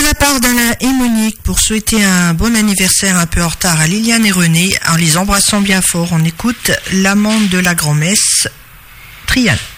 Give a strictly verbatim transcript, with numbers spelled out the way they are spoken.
la part d'Alain et Monique, pour souhaiter un bon anniversaire un peu en retard à Liliane et René, en les embrassant bien fort, on écoute l'amande de la grand-messe, Triane.